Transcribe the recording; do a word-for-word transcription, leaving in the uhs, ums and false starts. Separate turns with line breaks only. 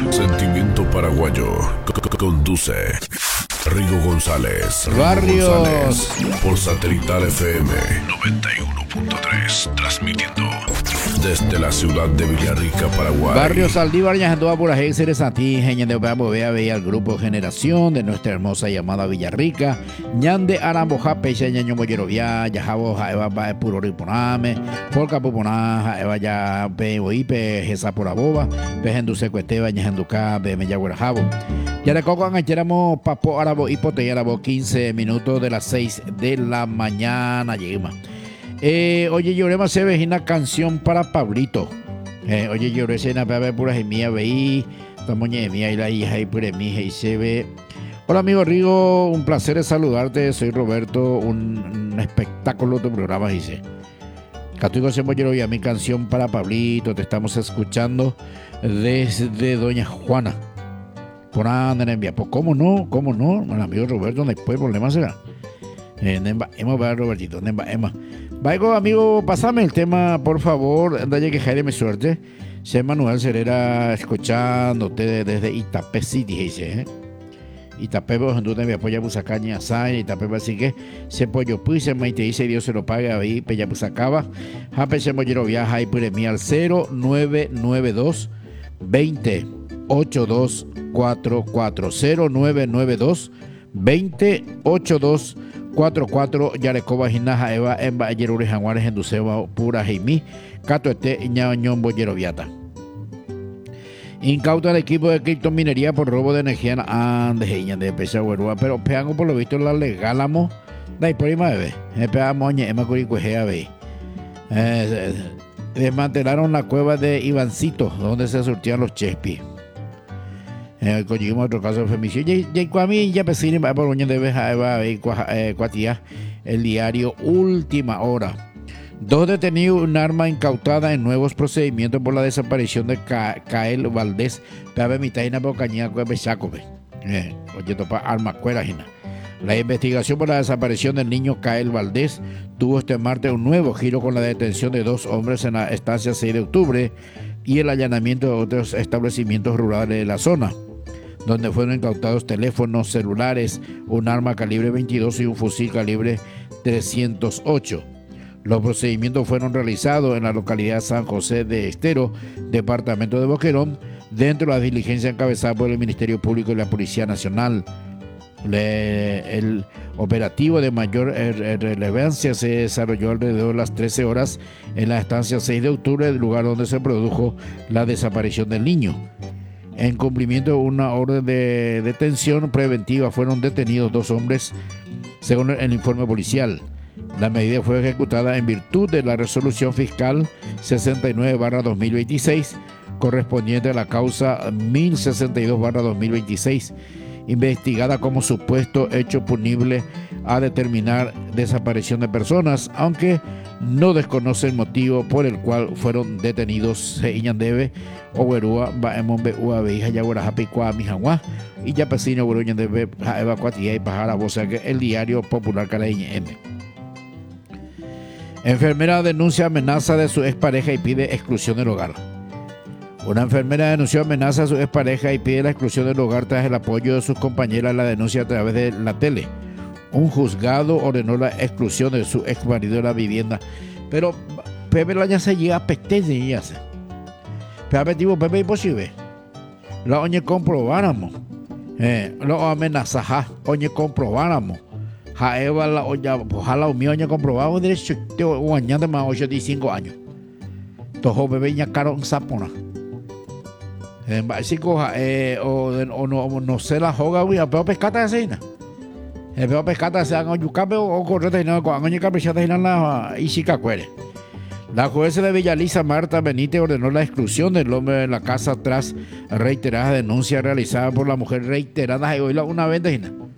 Sentimiento paraguayo. Conduce Rigo González.
Barrios.
González, por Satelital F M noventa y uno punto tres, transmitiendo desde la ciudad de Villarrica, Paraguay.
Barrio Saldívar, Ñajandúa, Purajé, Ceresantí, Jeña de Obambo, Vea, veía el grupo Generación de nuestra hermosa llamada Villarrica, Ñande Aramboja, Pecha, Ñaño Moyerovia, Yajabo, Jaeva, Bae, Puro Riponame, Polca Puponá, Jaeva, Ya, Pe, Oipe, Jesa Poraboba, Pejenduce, Cuesteba, Ñajanduca, Be, Meyaguerjabo. Ya de Coco, Ancheramos, Papo, Arabo, Hipote, Arabo, quince minutos de las seis de la mañana, llegamos. Eh, oye, lloremos se ve una canción para Pablito. Eh, oye, lloré se na bebe pura gemía veí, tamoñe mía y la hija y pure mija y se ve. Hola amigo Rigo, un placer saludarte. Soy Roberto, un, un espectáculo de programas dice. Catuico se y a mi canción para Pablito. Te estamos escuchando desde Doña Juana. Por anda en envía. Pues cómo no, cómo no, el amigo Roberto, después problema será. Eh, hemos ver Robertito, Emma. Vaigo, amigo, pasame el tema, por favor. Dalle que Jaime suerte. Se Manuel Cerera escuchándote desde Itapé City, dice, ¿eh? Itapé, vos tú te apoya Busacaña, Sai, Itapé, así que se pollo pues, se me te dice Dios se lo pague ahí, Pella Busacaba. Jape se mollero viaja y pure mí al cero nueve nueve dos veinte ochenta y dos cuarenta y cuatro cero nueve nueve dos veinte ochenta y dos cuarenta y cuatro Yarecoba Hinaja Eva Emba Ayerure Jaguares en Duceba Pura Jaimí Cato Este Ñañón Boyeroviata. Incauta el equipo de criptominería por robo de energía en Andes de Pesahuerúa, pero pegan por lo visto la legálamo da por ima bebé pegamos oñe ema curicuejea ve desmantelaron la cueva de Ivancito donde se surtían los chespis. Eh, conseguimos otro caso de femicidio. Y a mí ya pesqué por uña de beja cuatía el diario Última Hora. Dos detenidos, un arma incautada en nuevos procedimientos por la desaparición de Cael Valdés. Pebe mitaina por caña cueve chacobe. Eh, oye topa arma cuerajina. La investigación por la desaparición del niño Cael Valdés tuvo este martes un nuevo giro con la detención de dos hombres en la estancia seis de octubre y el allanamiento de otros establecimientos rurales de la zona, donde fueron incautados teléfonos celulares, un arma calibre veintidós y un fusil calibre trescientos ocho. Los procedimientos fueron realizados en la localidad San José de Estero, departamento de Boquerón, dentro de la diligencia encabezada por el Ministerio Público y la Policía Nacional. Le, el operativo de mayor relevancia se desarrolló alrededor de las trece horas en la estancia seis de octubre, el lugar donde se produjo la desaparición del niño. En cumplimiento de una orden de detención preventiva fueron detenidos dos hombres, según el informe policial. La medida fue ejecutada en virtud de la resolución fiscal sesenta y nueve barra dos mil veintiséis, correspondiente a la causa mil sesenta y dos barra dos mil veintiséis, investigada como supuesto hecho punible a determinar desaparición de personas, aunque no desconoce el motivo por el cual fueron detenidos. Se Iñandebe, Oberúa, Baemombe, Uabeija, Yaguarajapi, Mijagua y Yapesino, Uruñandebe, Jaeva, Cuatía y Pajara, o sea que el diario popular Caraíñe M. Enfermera denuncia amenaza de su expareja y pide exclusión del hogar. Una enfermera denunció amenaza a su expareja y pide la exclusión del hogar tras el apoyo de sus compañeras a la denuncia a través de la tele. Un juzgado ordenó la exclusión de su exmarido de la vivienda. Pero Pepe la ya se llega a pestece y ya se. Pepe tipo Pepe imposible. La oñe comprobáramos. Eh, lo amenaza, oñe comprobáramos. Jaeva la olla, ojalá o mi oñe comprobamos derecho de guañando más ochenta y cinco años. Tojo bebé ya caro un sapona. En básico, eh, o, o no, no sé la joga, güey, pero pescata de cena. El peor pescata se han yucape o correte, no, con año caprichata y la Ishicacuere. La jueza de Villaliza, Marta Benítez, ordenó la exclusión del hombre de la casa tras reiteradas denuncias realizadas por la mujer reiteradas y hoy una vez de